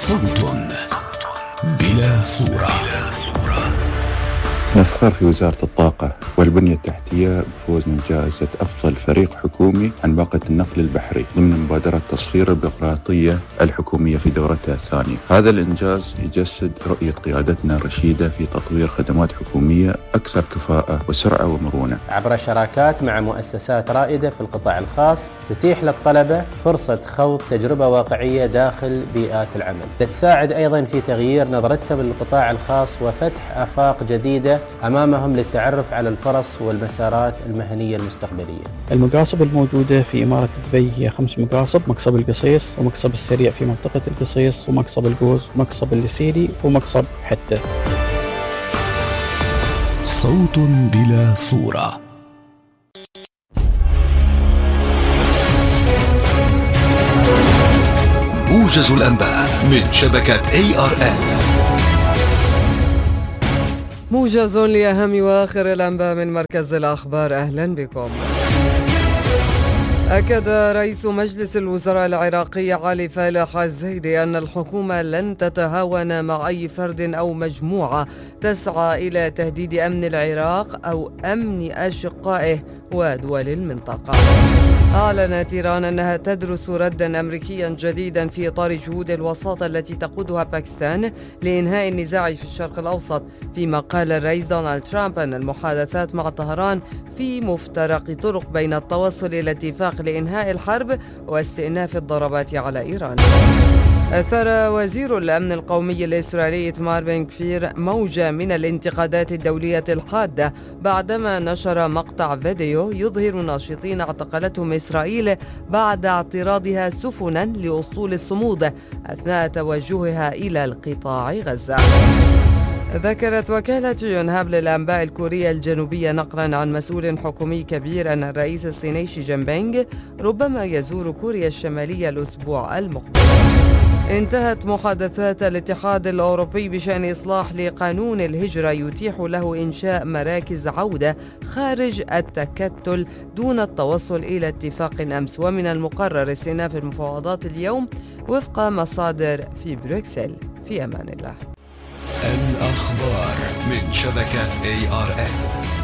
صوت بلا صورة. نفخر في وزارة الطاقة والبنية التحتية بفوزنا بجائزة أفضل فريق حكومي عن باقة النقل البحري ضمن مبادرة تصفير البيروقراطية الحكومية في دورتها الثانية. هذا الإنجاز يجسد رؤية قيادتنا الرشيدة في تطوير خدمات حكومية أكثر كفاءة وسرعة ومرونة عبر شراكات مع مؤسسات رائدة في القطاع الخاص تتيح للطلبة فرصة خوض تجربة واقعية داخل بيئات العمل، تساعد أيضا في تغيير نظرتهم للقطاع الخاص وفتح آفاق جديدة أمامهم للتعرف على الفرص والمسارات المهنية المستقبلية. المقاصب الموجودة في إمارة دبي هي 5 مقاصب: مقصب القصيص، ومقصب السريع في منطقة القصيص، ومقصب القوز، ومقصب الليسيري، ومقصب حتة. صوت بلا صورة. موجز الأنباء من شبكة ARN. موجز لأهم وآخر الأنباء من مركز الأخبار. أهلا بكم. أكد رئيس مجلس الوزراء العراقي علي فالح الزيدي أن الحكومة لن تتهاون مع أي فرد أو مجموعة تسعى إلى تهديد أمن العراق أو أمن أشقائه ودول المنطقة. أعلنت إيران أنها تدرس ردا أمريكيا جديدا في إطار جهود الوساطة التي تقودها باكستان لإنهاء النزاع في الشرق الأوسط، فيما قال الرئيس دونالد ترامب أن المحادثات مع طهران في مفترق طرق بين التوصل إلى اتفاق لإنهاء الحرب واستئناف الضربات على إيران. أثار وزير الأمن القومي الإسرائيلي إيتمار بن غفير موجة من الانتقادات الدولية الحادة بعدما نشر مقطع فيديو يظهر ناشطين اعتقلتهم إسرائيل بعد اعتراضها سفنا لأسطول الصمود أثناء توجهها إلى القطاع غزة. ذكرت وكالة يونهاب للأنباء الكورية الجنوبية نقلا عن مسؤول حكومي كبير أن الرئيس الصيني شي جين بينغ ربما يزور كوريا الشمالية الأسبوع المقبل. انتهت محادثات الاتحاد الأوروبي بشأن إصلاح لقانون الهجرة يتيح له إنشاء مراكز عودة خارج التكتل دون التوصل إلى اتفاق أمس، ومن المقرر استئناف المفاوضات اليوم وفق مصادر في بروكسل. في أمان الله. الأخبار من شبكة ARN.